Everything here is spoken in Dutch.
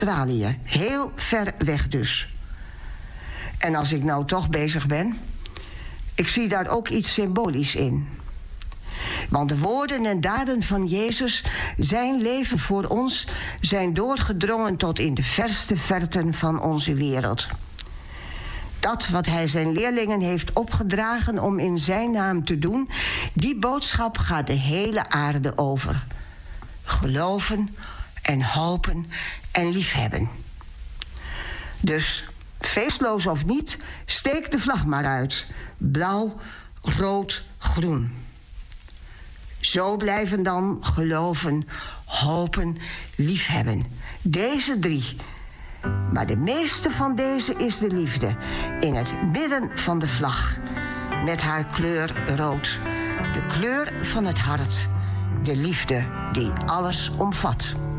Australië. Heel ver weg dus. En als ik nou toch bezig ben, ik zie daar ook iets symbolisch in. Want de woorden en daden van Jezus, zijn leven voor ons, zijn doorgedrongen tot in de verste verten van onze wereld. Dat wat hij zijn leerlingen heeft opgedragen om in zijn naam te doen, die boodschap gaat de hele aarde over. Geloven en hopen en liefhebben. Dus, feestloos of niet, steek de vlag maar uit. Blauw, rood, groen. Zo blijven dan geloven, hopen, liefhebben. Deze 3. Maar de meeste van deze is de liefde. In het midden van de vlag. Met haar kleur rood. De kleur van het hart. De liefde die alles omvat.